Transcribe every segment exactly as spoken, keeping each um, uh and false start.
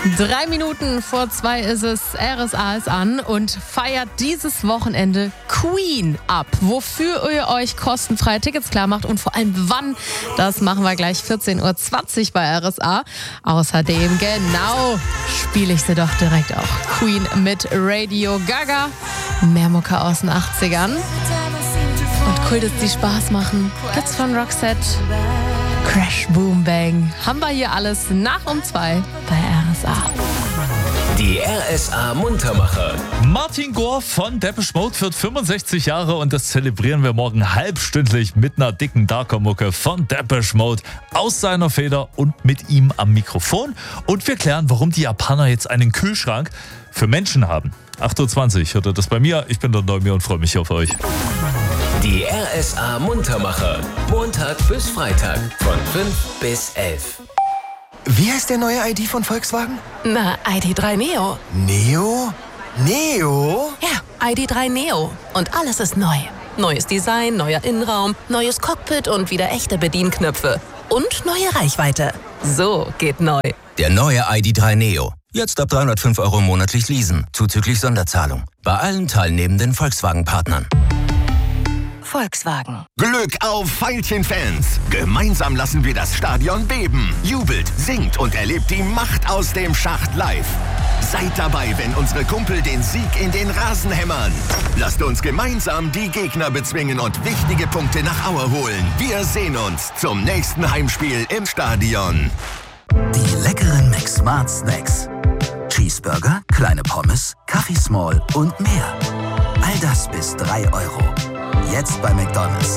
Drei Minuten vor zwei ist es, R S A ist an und feiert dieses Wochenende Queen ab. Wofür ihr euch kostenfreie Tickets klar macht und vor allem wann, das machen wir gleich vierzehn Uhr zwanzig bei R S A. Außerdem, genau, spiele ich sie doch direkt auch. Queen mit Radio Gaga, mehr Mucke aus den achtzigern. Und Kultus, die Spaß machen, gibt's von Roxette. Crash, Boom, Bang. Haben wir hier alles nach um zwei bei R S A. Die R S A Muntermacher. Martin Gore von Depeche Mode wird fünfundsechzig Jahre und das zelebrieren wir morgen halbstündlich mit einer dicken Darker-Mucke von Depeche Mode aus seiner Feder und mit ihm am Mikrofon. Und wir klären, warum die Japaner jetzt einen Kühlschrank für Menschen haben. acht Uhr zwanzig hört ihr das bei mir. Ich bin der Neumir und freue mich auf euch. Die R S A Muntermacher. Montag bis Freitag von fünf bis elf. Wie heißt der neue I D von Volkswagen? Na, I D drei Neo. Neo? Neo? Ja, I D drei Neo. Und alles ist neu. Neues Design, neuer Innenraum, neues Cockpit und wieder echte Bedienknöpfe. Und neue Reichweite. So geht neu. Der neue I D drei Neo. Jetzt ab dreihundertfünf Euro monatlich leasen, zuzüglich Sonderzahlung. Bei allen teilnehmenden Volkswagen-Partnern. Volkswagen. Glück auf Veilchen-Fans! Gemeinsam lassen wir das Stadion beben. Jubelt, singt und erlebt die Macht aus dem Schacht live. Seid dabei, wenn unsere Kumpel den Sieg in den Rasen hämmern. Lasst uns gemeinsam die Gegner bezwingen und wichtige Punkte nach Aue holen. Wir sehen uns zum nächsten Heimspiel im Stadion. Die leckeren McSmart Snacks. Cheeseburger, kleine Pommes, Kaffee Small und mehr. All das bis drei Euro. Jetzt bei McDonald's.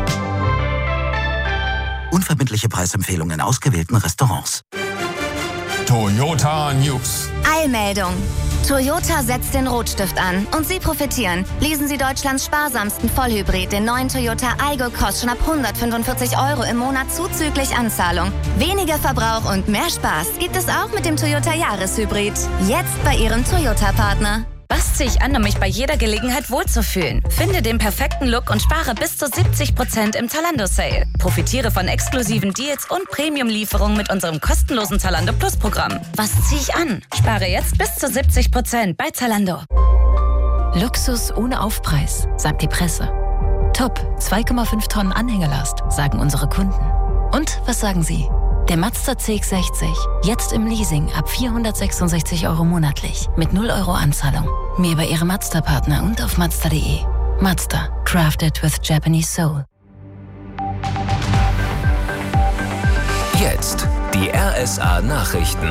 Unverbindliche Preisempfehlungen in ausgewählten Restaurants. Toyota News. Eilmeldung. Toyota setzt den Rotstift an und Sie profitieren. Lesen Sie Deutschlands sparsamsten Vollhybrid, den neuen Toyota Aygo Cross, schon ab hundertfünfundvierzig Euro im Monat zuzüglich Anzahlung. Weniger Verbrauch und mehr Spaß gibt es auch mit dem Toyota Jahreshybrid. Jetzt bei Ihrem Toyota-Partner. Was ziehe ich an, um mich bei jeder Gelegenheit wohlzufühlen? Finde den perfekten Look und spare bis zu siebzig Prozent im Zalando-Sale. Profitiere von exklusiven Deals und Premium-Lieferungen mit unserem kostenlosen Zalando Plus-Programm. Was ziehe ich an? Spare jetzt bis zu siebzig Prozent bei Zalando. Luxus ohne Aufpreis, sagt die Presse. Top, zwei Komma fünf Tonnen Anhängelast, sagen unsere Kunden. Und was sagen Sie? Der Mazda C X sechzig, jetzt im Leasing ab vierhundertsechsundsechzig Euro monatlich mit null Euro Anzahlung. Mehr bei Ihrem Mazda-Partner und auf Mazda punkt de. Mazda, crafted with Japanese soul. Jetzt die R S A Nachrichten.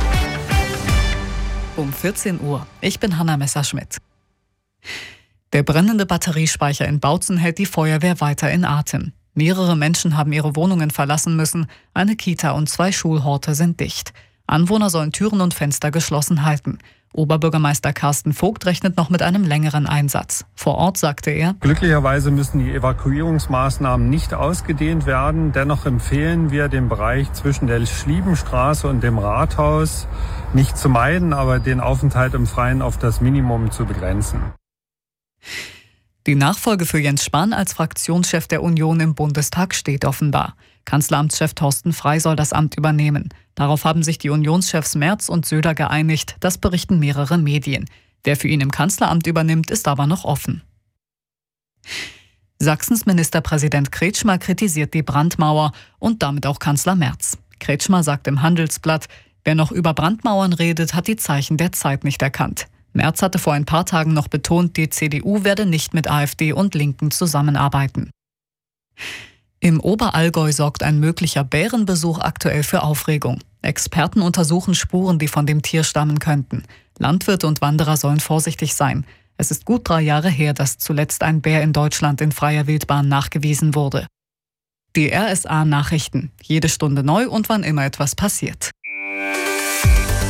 Um vierzehn Uhr. Ich bin Hanna Messerschmidt. Der brennende Batteriespeicher in Bautzen hält die Feuerwehr weiter in Atem. Mehrere Menschen haben ihre Wohnungen verlassen müssen. Eine Kita und zwei Schulhorte sind dicht. Anwohner sollen Türen und Fenster geschlossen halten. Oberbürgermeister Carsten Vogt rechnet noch mit einem längeren Einsatz. Vor Ort sagte er: Glücklicherweise müssen die Evakuierungsmaßnahmen nicht ausgedehnt werden. Dennoch empfehlen wir, den Bereich zwischen der Schliebenstraße und dem Rathaus nicht zu meiden, aber den Aufenthalt im Freien auf das Minimum zu begrenzen. Die Nachfolge für Jens Spahn als Fraktionschef der Union im Bundestag steht offenbar. Kanzleramtschef Thorsten Frey soll das Amt übernehmen. Darauf haben sich die Unionschefs Merz und Söder geeinigt. Das berichten mehrere Medien. Wer für ihn im Kanzleramt übernimmt, ist aber noch offen. Sachsens Ministerpräsident Kretschmer kritisiert die Brandmauer und damit auch Kanzler Merz. Kretschmer sagt im Handelsblatt, wer noch über Brandmauern redet, hat die Zeichen der Zeit nicht erkannt. Merz hatte vor ein paar Tagen noch betont, die C D U werde nicht mit AfD und Linken zusammenarbeiten. Im Oberallgäu sorgt ein möglicher Bärenbesuch aktuell für Aufregung. Experten untersuchen Spuren, die von dem Tier stammen könnten. Landwirte und Wanderer sollen vorsichtig sein. Es ist gut drei Jahre her, dass zuletzt ein Bär in Deutschland in freier Wildbahn nachgewiesen wurde. Die R S A Nachrichten. Jede Stunde neu und wann immer etwas passiert.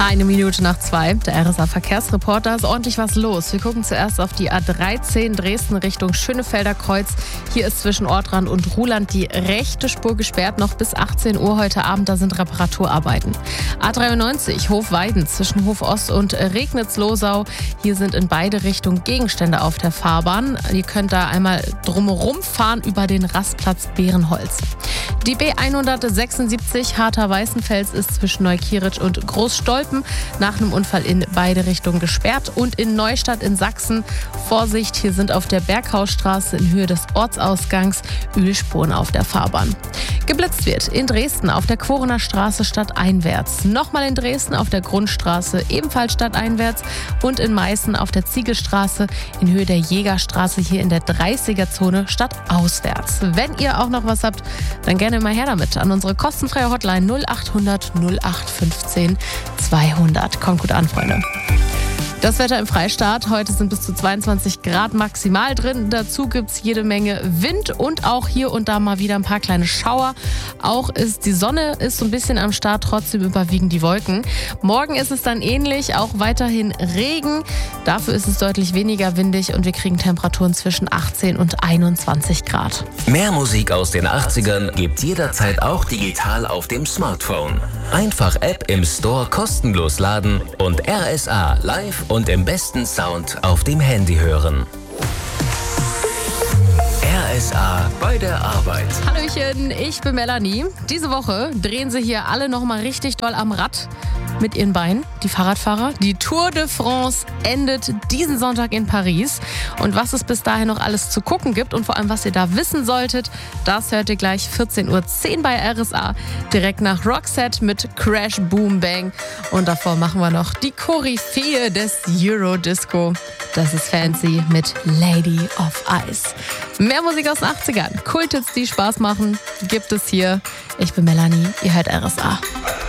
Eine Minute nach zwei. Der R S A-Verkehrsreporter, da ist ordentlich was los. Wir gucken zuerst auf die A dreizehn Dresden Richtung Schönefelder Kreuz. Hier ist zwischen Ortrand und Ruhland die rechte Spur gesperrt, noch bis achtzehn Uhr heute Abend. Da sind Reparaturarbeiten. A dreiundneunzig Hofweiden zwischen Hof Ost und Regnitz-Losau. Hier sind in beide Richtungen Gegenstände auf der Fahrbahn. Ihr könnt da einmal drumherum fahren über den Rastplatz Bärenholz. Die B hundertsechsundsiebzig Harter-Weißenfels ist zwischen Neukirch und Großstolpen nach einem Unfall in beide Richtungen gesperrt. Und in Neustadt in Sachsen, Vorsicht, hier sind auf der Berghausstraße in Höhe des Ortsausgangs Ölspuren auf der Fahrbahn. Geblitzt wird in Dresden auf der Quorener Straße stadteinwärts. Nochmal in Dresden auf der Grundstraße ebenfalls stadteinwärts. Und in Meißen auf der Ziegelstraße in Höhe der Jägerstraße hier in der dreißiger-Zone stadtauswärts. Wenn ihr auch noch was habt, dann gerne mal her damit an unsere kostenfreie Hotline null acht hundert null acht fünfzehn zweihundert. Kommt gut an, Freunde. Das Wetter im Freistaat. Heute sind bis zu zweiundzwanzig Grad maximal drin. Dazu gibt es jede Menge Wind und auch hier und da mal wieder ein paar kleine Schauer. Auch ist die Sonne ist so ein bisschen am Start, trotzdem überwiegen die Wolken. Morgen ist es dann ähnlich, auch weiterhin Regen. Dafür ist es deutlich weniger windig und wir kriegen Temperaturen zwischen achtzehn und einundzwanzig Grad. Mehr Musik aus den achtzigern gibt jederzeit auch digital auf dem Smartphone. Einfach App im Store kostenlos laden und R S A live und im besten Sound auf dem Handy hören. R S A bei der Arbeit. Hallöchen, ich bin Melanie. Diese Woche drehen sie hier alle nochmal richtig doll am Rad mit ihren Beinen, die Fahrradfahrer. Die Tour de France endet diesen Sonntag in Paris. Und was es bis dahin noch alles zu gucken gibt und vor allem, was ihr da wissen solltet, das hört ihr gleich vierzehn Uhr zehn bei R S A. Direkt nach Roxette mit Crash Boom Bang. Und davor machen wir noch die Koryphäe des Eurodisco. Das ist Fancy mit Lady of Ice. Mehr Musik aus den achtzigern, Kulthits, die Spaß machen, gibt es hier. Ich bin Melanie, ihr hört R S A.